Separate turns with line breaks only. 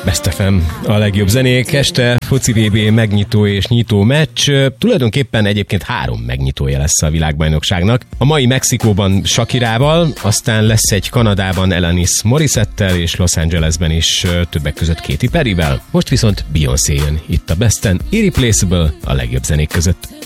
Best FM, a legjobb zenék. Este foci VB megnyitó és nyitó meccs. Tulajdonképpen egyébként 3 megnyitója lesz a világbajnokságnak. A mai Mexikóban Shakirával, aztán lesz egy Kanadában Alanis Morissettel, és Los Angelesben is többek között Katy Perryvel. Most viszont Beyoncé jön itt a Besten, Irreplaceable, a legjobb zenék között.